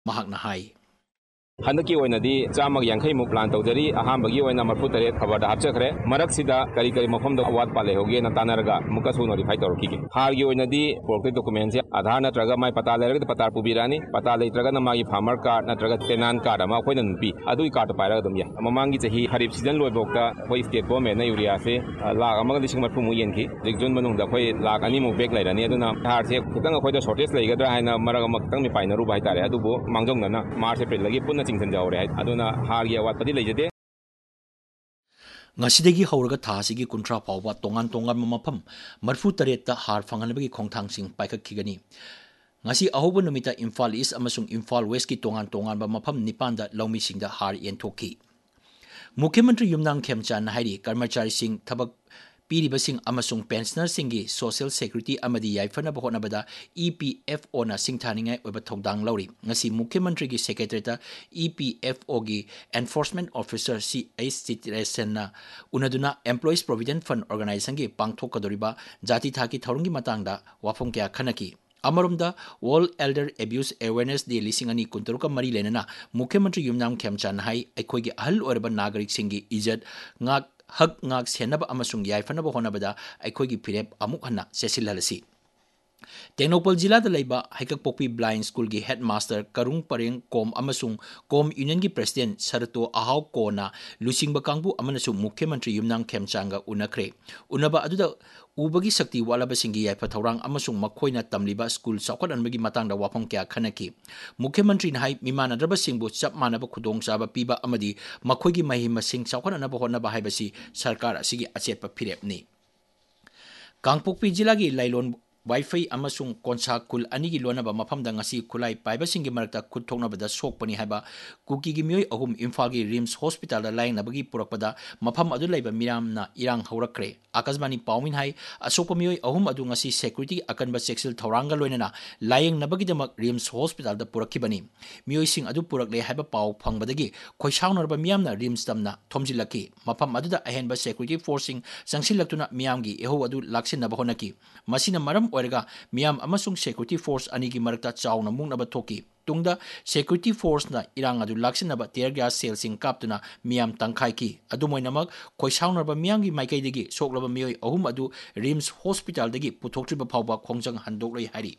ꯃꯍꯥꯛꯅ ꯍꯥꯏ हंदकी चामग यांखैमुक प्लान तौजरी अहांबगी मरफू तरेट खबर हापचखरे मरक्सिदा करी करी मफम अवाद पाले होगे तानरगा मुकसु नोटिफाई तौरकी हारगी पोर्टल डॉक्यूमेंट से आधार नत्रगा माई पता लेरग पता पुबीरानी पता लेत्रगा मागी फार्मर कार्ड नत्रगा तेनान कार्ड अमा अखोइना नुपी अदुई कार्ड पाइरगा दम या ममांगी चही खरीफ सीजन लोइबोक्ता अखोइ स्टेट गवर्नमेंट यूरिया से लाख अमगा लिसिंग मरफू मु येनकी जिक जुन मनुंग अखोइ लाख अनि मु बेग लेरनी अदुना हार से खतंग अखोइदा शॉर्टेज लेगद्रा हाइना मरग अमा खतंग मी पाइनरु बाइ तारे अदुबो मांगजोंगना मार्च एप्रिल लगी पुन्ना चिंगसन Jaware अदुना हारगी अवातपदि लेजदे ngasi hauraga thasigi kuntra pawba tongan tongan mafam marfu taretta har fanganbagi khongthangsing paikhakhigani ngasi ahoba numita Imphal East amasung Imphal West ki tongan tongan ba mafam nipanda laumi singda har yenthokhi Mukhyamantri Yumnang Khemchan hairi karmachari sing thabak पीरिबसिंग अमसुंग pensioner सिंगी social security अमदी याइफना बहोनबदा EPFO ना सिंगथानिंगाय ओबा थौदांग लौरी ngasi मुख्यमंत्री की सेक्रेटरीता EPFO की enforcement officer CH चित्रेसन ना उनदुना employees provident fund organisation की पांगथोकदोरिबा जाति थाकी थौरंगी मतंगदा वाफम क्या खनकी अमरुमदा world Elder abuse awareness day लिसिंगनी कुंतरुका मरी लेना मुख्यमंत्री युमनाम खेमचान हाई अखोगी अहल ओरबा नागरिक सिंगी इज्जत ngak hak ngak senaba amasung yaifana honabada akhoi firep amuk hana sesilhalasi Tenopal Jilla da laiba Haikak Pokpi Blind School gi headmaster Karung Pareng Kom amasung Kom Union gi president Sarato Ahau Kona lusing bakangbu amanasu Mukhyamantri Yumnang Khemchanga unakre unaba aduda ubagi sakti walaba singi yaifa thaurang amasung makhoina tamliba school chawkhat anbagi matangda wafam kya khanaki Mukhyamantri na hai mimana draba singbu chap manaba khudong chaba piba amadi makhoigi mahima sing chawkhat anaba honaba haibasi sarkar asigi achetpa phirepni Kangpokpi Jilla gi Lailon Wi-Fi amasung konsa kul anigi lonaba mafamda ngasi khulai paibasingi marakta khutthoknabada sokpani haiba kuki gi mioi ahum Imphal gi Rims Hospital da laingnabagi purakpada mafam adu laiba miramna irang haurakre akasmani pawmin hai asokpa mioi ahum adu ngasi security akanba sexual thoranga loinana laingnabagi damak Rims Hospital da purakibani mioi sing adu purakle haiba paw phangbadagi khoisaunorba miyamna Rims tamna thomjilaki mafam adu da ahenba security forcing sangsilaktuna miyamgi eho adu laksinaba honaki masina maram oirga miyam amasung security force anigi marakta chauna mungnaba thoki tungda security force na irang adu laksinaba tear gas cell sing kaptuna miyam tangkhai ki adumoinamak khoisaunarba miyamgi maikaidagi soklaba miyoi ahum adu Rims Hospital dagi puthoktriba phawba khongjang handoklei hari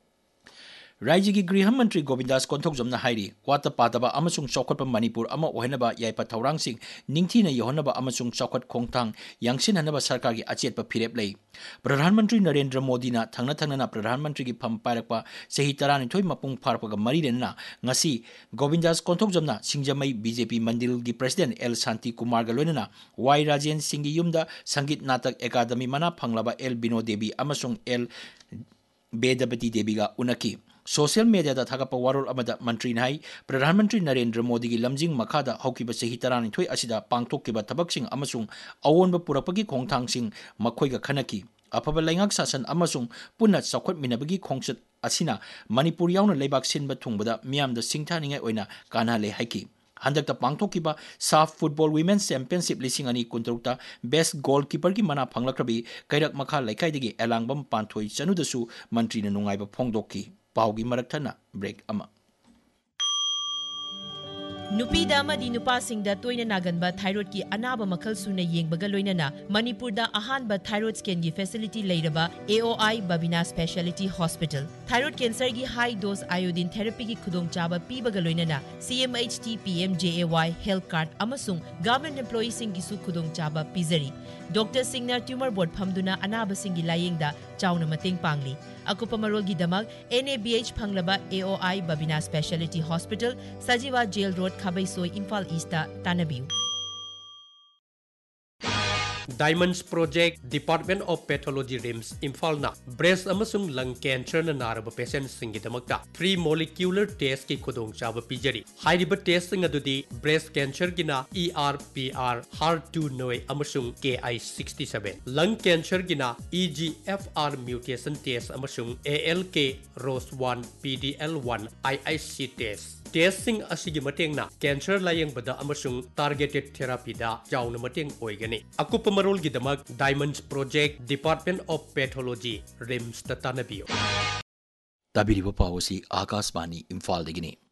Raiji ki Griha Mantri Govindas Konthokjamna hairi kwata pataba amasung chawkhatpa Manipur ama ohenaba yaipa thaurang sing ningthina yohonaba amasung chawkhat khongthang yangsin hanaba sarkar gi achetpa phirep lei Pradhan Mantri Narendra Modi na thangna na Pradhan Mantri gi pham pairakpa sehi 12 mapung pharpaga mari lenna ngasi Govindas Konthokjamna Singjamai BJP Mandil gi President L Shanti Kumar ga loinana Y Rajen Singh gi yumda Sangit Natak Academy mana phanglaba L Bino Devi amasung L Bedapati Devi ga unaki Social media da thagapa warol amada mantri nai Pradhan Mantri Narendra Modi gi lamjing makhada haukiba sehi 12 asida pangthokkiba thabaksing amasung awonba purapagi khongthang sing makhoi ga khanaki afaba laingak sasan amasung punna chawkhat minabagi khongsat asina Manipur yauna leibak sinba thungbada miyamda singthaningai oina kana le haiki handakta pangthokkiba SAF Football Women's Championship lising ani kuntrukta best goalkeeper gi mana phanglakrabi kairak makha laikai dagi elangbam panthoi chanudasu mantri na nungaiba phongdokki Paugi Marathana break ama Nupida amadi nupasingda toina naganba thyroid ki anaba makhal suna yengbaga loinana Manipurda ahanba thyroid scan gi facility leiraba AOI Babina Specialty Hospital thyroid cancer gi high dose iodine therapy gi khudong chaba pibaga loinana CMHT PMJAY health card amasung government employees sing gi su khudong chaba pizari Dr. Singna tumor board phamduna anaba singi layengda chauna mateng pangli akupa marol gi damag NABH phanglaba AOI Babina Specialty Hospital Sajiwa Jail Road Khabaisoi Imphal East Tanabiu Diamonds Project Department of Pathology Rims Imphal na breast amasung lung cancer na naraba patient singi damakta free molecular test ki khudong chaba pijari hairiba test sing adudi breast cancer gina ERPR HER2 noi amasung KI67 lung cancer gina EGFR mutation test amasung ALK ROS1 PDL1 IIC test testing asigi mateng na cancer layang bada amasung targeted therapy da jauna mateng oigani akupa marol gi damak Diamonds Project Department of Pathology Rims Tatanabiyo Tabiriba Pawasi Akasmani Imphal degini